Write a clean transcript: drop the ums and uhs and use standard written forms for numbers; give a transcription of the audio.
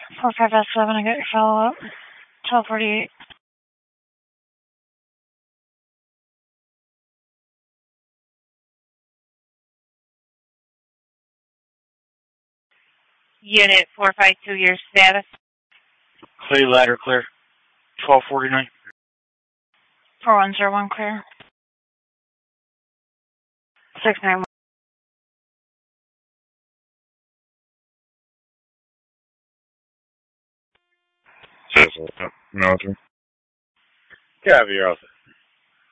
45-7, I got your follow-up. 1248. Unit 452, your status? Clay ladder clear. 1249. 4101 clear. 691. Military. Yeah, you're all set.